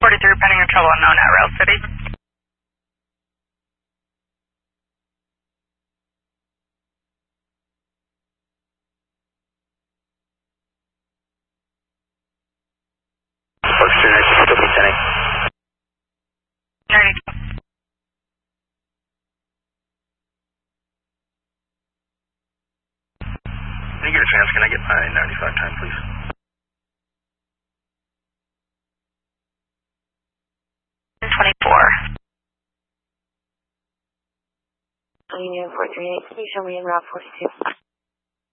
43 reporting a trouble unknown at Rail City. What's your next still descending? 92. When you get a chance, can I get my 95 time, please? Union 438, can you show me in Route 42?